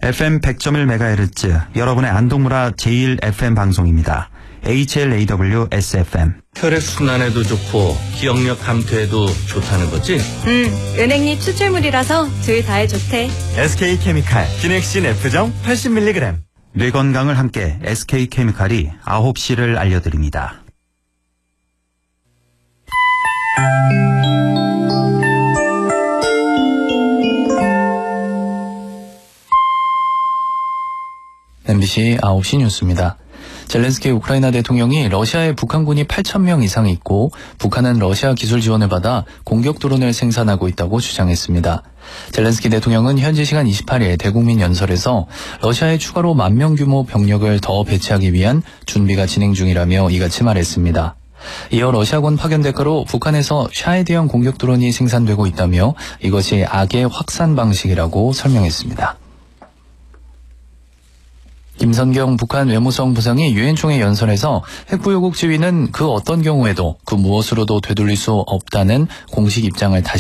FM 100.1MHz 여러분의 안동문화 제1FM 방송입니다. HLAW SFM. 혈액순환에도 좋고 기억력 감퇴에도 좋다는 거지? 은행잎 추출물이라서 둘 다에 좋대. SK케미칼 기넥신 F정 80mg. 뇌 건강을 함께 SK케미칼이 9시를 알려드립니다. MBC 9시 뉴스입니다. 젤렌스키 우크라이나 대통령이 러시아에 북한군이 8,000명 이상 있고 북한은 러시아 기술 지원을 받아 공격 드론을 생산하고 있다고 주장했습니다. 젤렌스키 대통령은 현지 시간 28일 대국민 연설에서 러시아에 추가로 10,000명 규모 병력을 더 배치하기 위한 준비가 진행 중이라며 이같이 말했습니다. 이어 러시아군 파견 대가로 북한에서 샤헤드형 공격 드론이 생산되고 있다며 이것이 악의 확산 방식이라고 설명했습니다. 김선경 북한 외무성 부상이 유엔 총회 연설에서 핵보유국 지위는 그 어떤 경우에도 그 무엇으로도 되돌릴 수 없다는 공식 입장을 다시